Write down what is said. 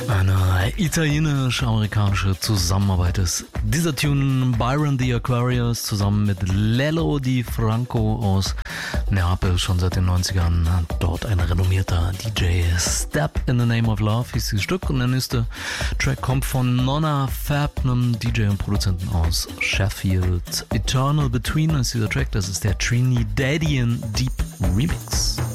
Eine italienisch-amerikanische Zusammenarbeit ist dieser Tune Byron the Aquarius zusammen mit Lello Di Franco aus Neapel, schon seit den 90ern. Dort ein renommierter DJ. Step in the Name of Love hieß dieses Stück und der nächste Track kommt von Nonna Fab, einem DJ und Produzenten aus Sheffield. Eternal Between ist dieser Track, das ist der Trinidadian Deep Remix.